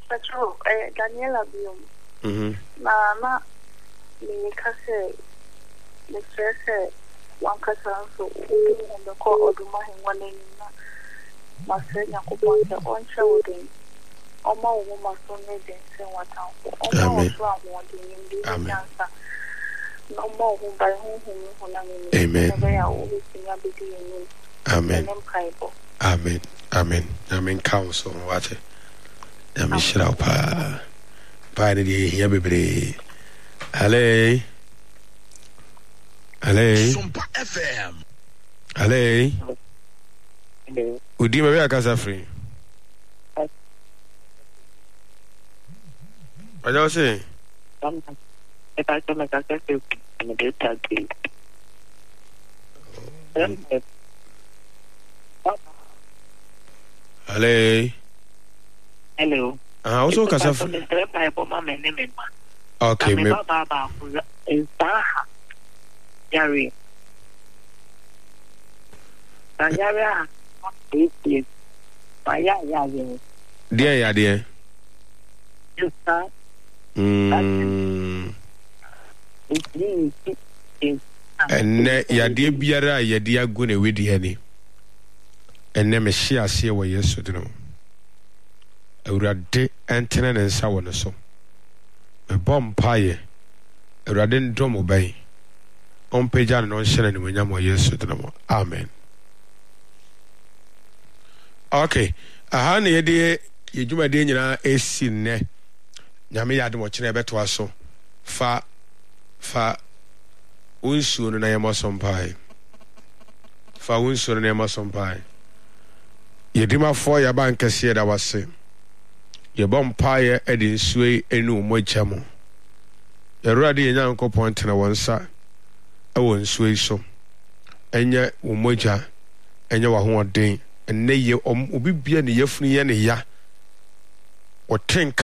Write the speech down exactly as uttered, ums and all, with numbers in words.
Petro, eh, Daniela Biom. Mhm. Na na ni kase ni stress one kasa so on the call oduma hin one na masenya ko ponte on chewden. Oma wo ma so ne den se watan ko. Oma wo so awon de ni bi chansa. No mo hu ba hu hu hu na ni. Amen. Amen. Amen. Amen. Amen. Council watch it. Amen. Shira pa. Pa ni di here bebre. Hello. Hello. Sumpa F M. Hello. Hello. Udi me be akasa free. What you say? Um, if I come back, I say, I'm a bit tired. Hello. Hello. Ah, also kasa free. Okay, me. Baba, is that Gary? Gary, is my yeah, yeah, Dear, yeah, dear. you start. Mm. Is And ya dear biara ya dear gune with the and then me share see what yes to know. Urade antena and sour so. A bomb pie. A radin drum obey. On page and on shannon when yam yes to know. Amen. Okay. A honey dear, you do my dinner a sin ne. Yami had much never to us so. Fa fa unsu no na yamasom pai. Fa unsu no na yamasom pai. Yedima for ya banka sie da wase. Ye bom pae e de nsue enu mogya mo. Erade ye nyankopon tena wonsa e won nsue so. Enye wo mogya, enye wa ho oden, enne ye obi bia ne yafunu ye ne ya. O think